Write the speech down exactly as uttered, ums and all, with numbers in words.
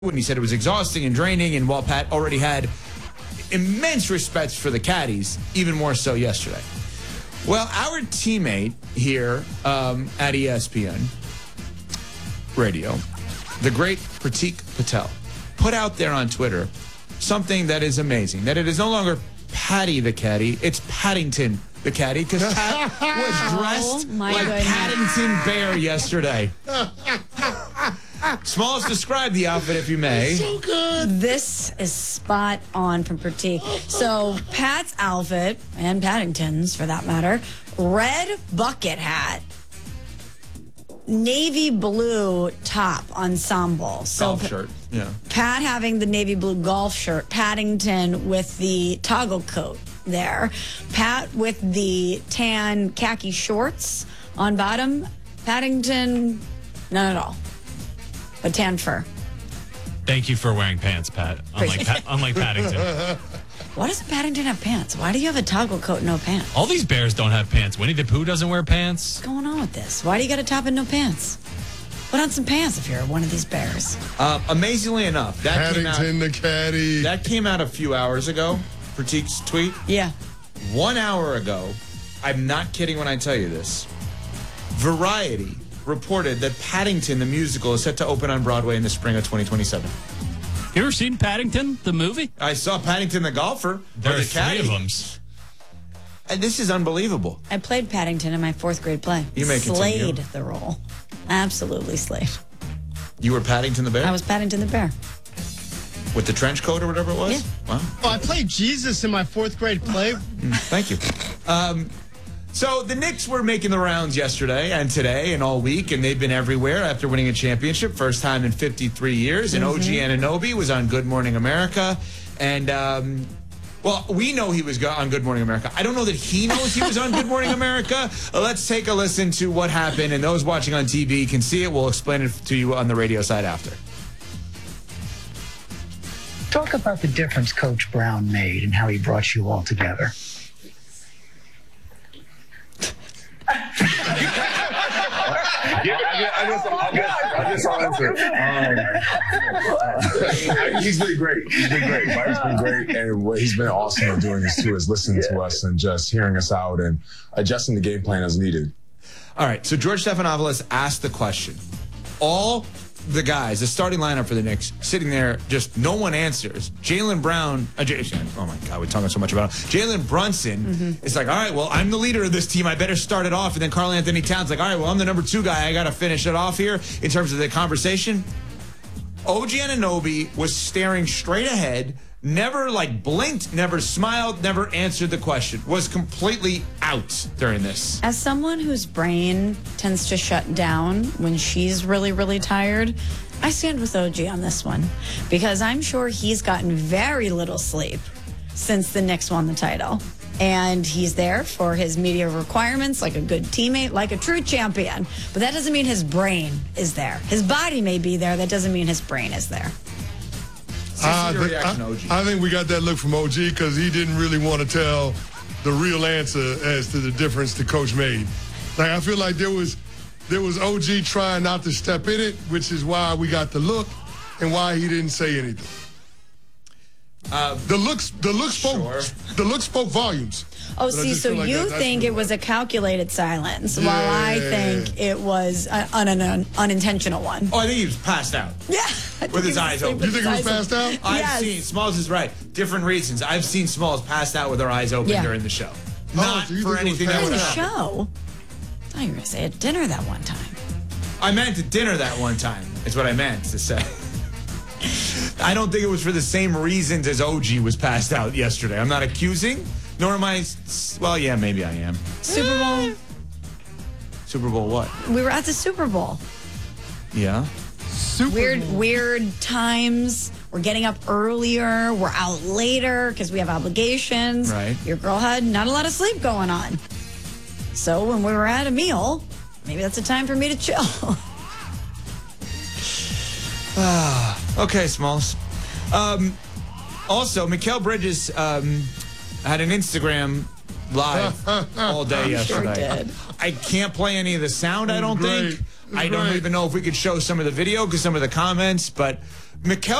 And he said it was exhausting and draining, and while Pat already had immense respect for the caddies, even more so yesterday. Well, our teammate here um, at E S P N Radio, the great Pratik Patel, put out there on Twitter something that is amazing, that it is no longer Patty the caddy, it's Paddington the caddy, because Pat was dressed oh my like goodness. Paddington Bear yesterday. Smalls, describe the outfit, if you may. So good. This is spot on from Pratik. So Pat's outfit, and Paddington's for that matter, red bucket hat, navy blue top ensemble. So Golf shirt, yeah. Pat having the navy blue golf shirt, Paddington with the toggle coat there, Pat with the tan khaki shorts on bottom, Paddington none at all. But tan fur. Thank you for wearing pants, Pat. Unlike, pa- unlike Paddington. Why doesn't Paddington have pants? Why do you have a toggle coat and no pants? All these bears don't have pants. Winnie the Pooh doesn't wear pants. What's going on with this? Why do you got a top and no pants? Put on some pants if you're one of these bears. Uh, amazingly enough, that came, out, Paddington the caddy. that came out a few hours ago, Pratik's tweet. Yeah. One hour ago, I'm not kidding when I tell you this, Variety reported that Paddington the musical is set to open on Broadway in the spring of twenty twenty-seven. You ever seen Paddington, the movie? I saw Paddington the golfer. There or are the three caddy. of them. And this is unbelievable. I played Paddington in my fourth grade play. You may Slayed continue. the role. Absolutely slayed. You were Paddington the bear? I was Paddington the bear. With the trench coat or whatever it was? Yeah. Wow. Oh, I played Jesus in my fourth grade play. Mm, thank you. Um, so the Knicks were making the rounds yesterday and today and all week, and they've been everywhere after winning a championship, first time in fifty-three years. And O G Anunoby was on Good Morning America. And, um, well, we know he was go- on Good Morning America. I don't know that he knows he was on Good Morning America. Uh, let's take a listen to what happened, and those watching on T V can see it. We'll explain it to you on the radio side after. Talk about the difference Coach Brown made and how he brought you all together. Yeah, I guess, I guess, I guess I'll answer. Um, he's been great. He's been great. Mike's been great. And what he's been awesome at doing this too is listening to us and just hearing us out and adjusting the game plan as needed. All right, so George Stephanopoulos asked the question. All the guys, the starting lineup for the Knicks, sitting there, just no one answers. Jaylen Brown, uh, J- oh my God, we're talking so much about him. Jalen Brunson mm-hmm. is like, all right, well, I'm the leader of this team. I better start it off. And then Karl Anthony Towns like, all right, well, I'm the number two guy. I got to finish it off here in terms of the conversation. O G Anunoby was staring straight ahead, never like blinked, never smiled, never answered the question, was completely out during this. As someone whose brain tends to shut down when she's really, really tired, I stand with O G on this one because I'm sure he's gotten very little sleep since the Knicks won the title. And he's there for his media requirements like a good teammate, like a true champion. But that doesn't mean his brain is there. His body may be there. That doesn't mean his brain is there. I Your think, reaction, I, O G. I think we got that look from O G because he didn't really want to tell the real answer as to the difference the coach made. Like I feel like there was there was O G trying not to step in it, which is why we got the look and why he didn't say anything. Uh, The looks the look spoke Sure. the look spoke volumes. Oh, But I see, just so feel like you that- that's think what it was a calculated silence, while I Yeah. think it was a, an, an unintentional one. oh, I think he was passed out. Yeah. I think With he his was eyes asleep open. with You think his he was eyes passed open. out? I've Yes. seen, Smalls is right. Different reasons. I've seen Smalls passed out with her eyes open Yeah. during the show. Not so you for think it was anything that passed would During the happen. show. I thought you were going to say at dinner that one time. I meant at dinner that one time, is what I meant to say. I don't think it was for the same reasons as O G was passed out yesterday. I'm not accusing, nor am I, well, yeah, maybe I am. Super Bowl. Super Bowl what? We were at the Super Bowl. Yeah. Super Weird, Bowl. weird times. We're getting up earlier. We're out later because we have obligations. Right. Your girl had not a lot of sleep going on. So when we were at a meal, maybe that's a time for me to chill. Okay, Smalls. Um, also, Mikal Bridges um, had an Instagram live all day Sure yesterday. did. I can't play any of the sound, I don't Great. think. It was I don't great. even know if we could show some of the video because some of the comments, but Mikal